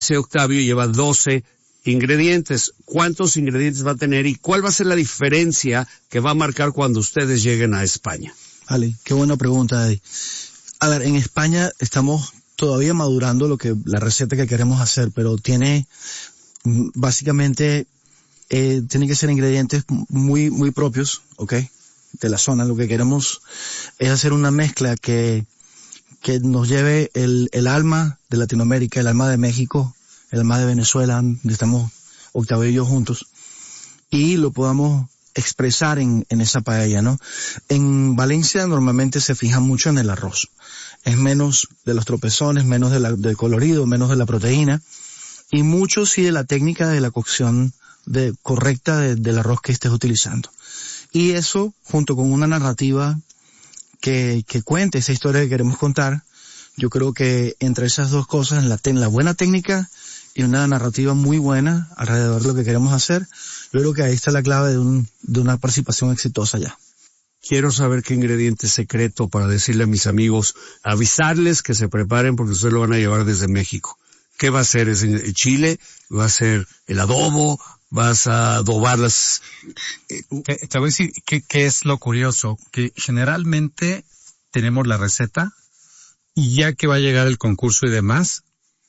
Ese Octavio lleva 12 ingredientes. ¿Cuántos ingredientes va a tener y cuál va a ser la diferencia que va a marcar cuando ustedes lleguen a España? Ale, qué buena pregunta, Eddie. A ver, en España estamos todavía madurando la receta que queremos hacer, pero tiene, básicamente, tiene que ser ingredientes muy propios, ¿ok? De la zona. Lo que queremos es hacer una mezcla que nos lleve el alma de Latinoamérica, el alma de México, el alma de Venezuela, donde estamos Octavio y yo juntos, y lo podamos expresar en esa paella, ¿no? En Valencia normalmente se fija mucho en el arroz. Es menos de los tropezones, menos del colorido, menos de la proteína, y mucho sí de la técnica de la cocción correcta del arroz que estés utilizando. Y eso, junto con una narrativa que cuente esa historia que queremos contar, yo creo que entre esas dos cosas, la buena técnica y una narrativa muy buena alrededor de lo que queremos hacer, yo creo que ahí está la clave de una participación exitosa ya. Quiero saber qué ingrediente secreto para decirle a mis amigos, avisarles que se preparen porque ustedes lo van a llevar desde México. ¿Qué va a ser? ¿Es el chile? ¿Va a ser el adobo? ¿Vas a adobar las...? Te voy a decir qué es lo curioso, que generalmente tenemos la receta y ya que va a llegar el concurso y demás,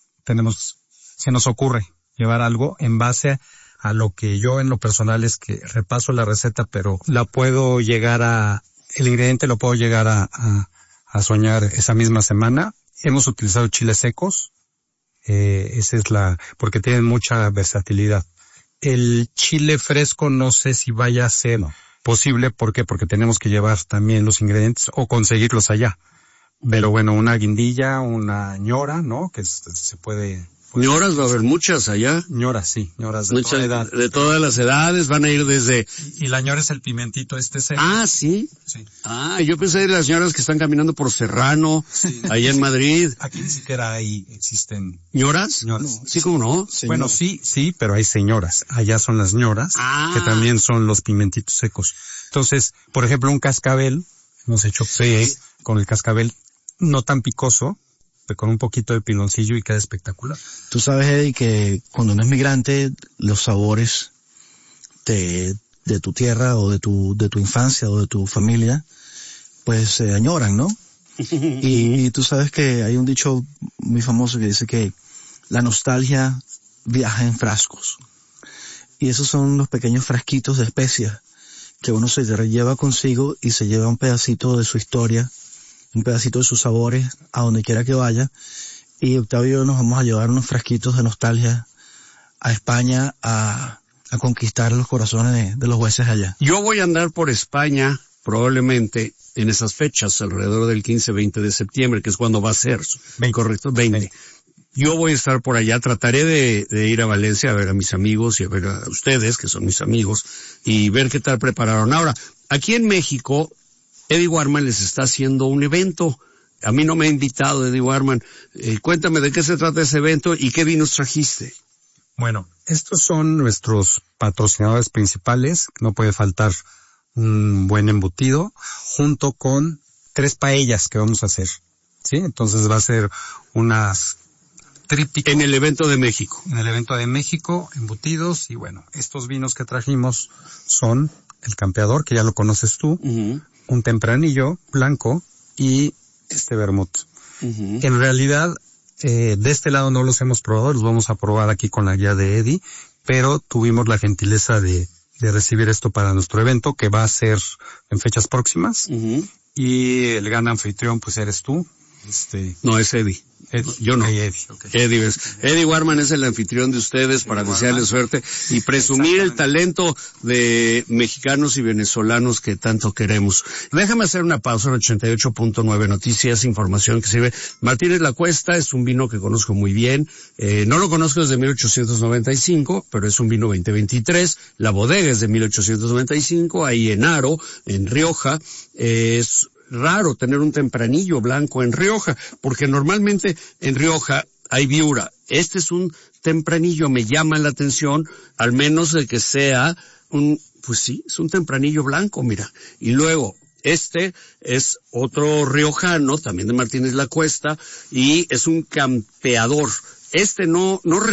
se nos ocurre llevar algo en base a lo que yo en lo personal es que repaso la receta, pero el ingrediente lo puedo llegar a soñar esa misma semana. Hemos utilizado chiles secos, porque tienen mucha versatilidad. El chile fresco no sé si vaya a ser posible, ¿por qué? Porque tenemos que llevar también los ingredientes o conseguirlos allá. Pero bueno, una guindilla, una ñora, ¿no? Que se puede... ¿Ñoras? Va a haber muchas allá. Ñoras, sí, ñoras de toda edad. De todas las edades, van a ir desde... Y la ñora es el pimentito seco. Ah, ¿sí? Sí. Ah, yo pensé de las ñoras que están caminando por Serrano, sí, allá en Madrid. Aquí ni siquiera existen... ¿Ñoras? Ñoras. Sí, ¿cómo no? Bueno, sí, pero hay señoras. Allá son las ñoras, que también son los pimentitos secos. Entonces, por ejemplo, un cascabel, hemos hecho con el cascabel no tan picoso, con un poquito de piloncillo y queda espectacular. Tú sabes, Eddie, que cuando uno es migrante, los sabores de tu tierra o de tu infancia o de tu familia, pues se añoran, ¿no? Y tú sabes que hay un dicho muy famoso que dice que la nostalgia viaja en frascos. Y esos son los pequeños frasquitos de especias que uno se lleva consigo y se lleva un pedacito de su historia, un pedacito de sus sabores a donde quiera que vaya. Y Octavio y yo nos vamos a llevar unos frasquitos de nostalgia a España a conquistar los corazones de los jueces allá. Yo voy a andar por España probablemente en esas fechas, alrededor del 15-20 de septiembre, que es cuando va a ser, 20. ¿correcto? 20. Yo voy a estar por allá, trataré de ir a Valencia a ver a mis amigos y a ver a ustedes, que son mis amigos, y ver qué tal prepararon. Ahora, aquí en México, Eddie Warman les está haciendo un evento. A mí no me ha invitado Eddie Warman. Cuéntame de qué se trata ese evento y qué vinos trajiste. Bueno, estos son nuestros patrocinadores principales. No puede faltar un buen embutido junto con 3 paellas que vamos a hacer. ¿Sí? Entonces va a ser unas trípticos. En el evento de México. En el evento de México, embutidos. Y bueno, estos vinos que trajimos son el Campeador, que ya lo conoces tú. Uh-huh. Un tempranillo blanco y vermut. Uh-huh. En realidad, de este lado no los hemos probado, los vamos a probar aquí con la guía de Eddie, pero tuvimos la gentileza de recibir esto para nuestro evento, que va a ser en fechas próximas. Uh-huh. Y el gran anfitrión, pues eres tú. No, es Eddie. Yo no. Eddie Warman es el anfitrión de ustedes para desearles suerte y presumir el talento de mexicanos y venezolanos que tanto queremos. Déjame hacer una pausa en 88.9 Noticias, información que sirve. Martínez La Cuesta es un vino que conozco muy bien. No lo conozco desde 1895, pero es un vino 2023. La bodega es de 1895, ahí en Haro, en Rioja. Es raro tener un tempranillo blanco en Rioja, porque normalmente en Rioja hay Viura. Este es un tempranillo, me llama la atención, al menos de que sea pues sí, es un tempranillo blanco, mira. Y luego, este es otro riojano, también de Martínez La Cuesta, y es un Campeador. no